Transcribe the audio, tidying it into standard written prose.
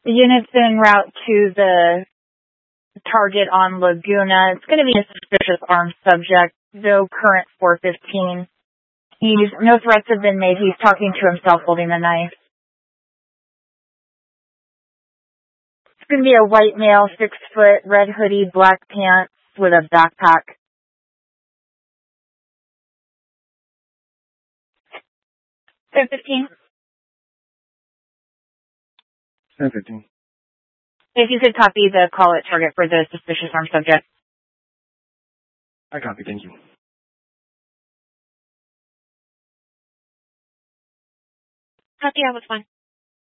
The unit's en route to the target on Laguna. It's going to be a suspicious armed subject, though current 415. No threats have been made. He's talking to himself holding a knife. It's going to be a white male, 6 foot, red hoodie, black pants with a backpack. 1015. 1015. If you could copy the call at target for the suspicious armed subject. I copy, thank you. Copy, I was fine.